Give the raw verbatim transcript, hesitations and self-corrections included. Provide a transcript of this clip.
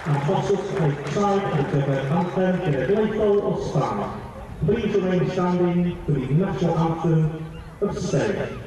arhoswch eich traed ar gyfer anthem genedlaethol o Sbaen. Please remain standing for the national anthem of Spain.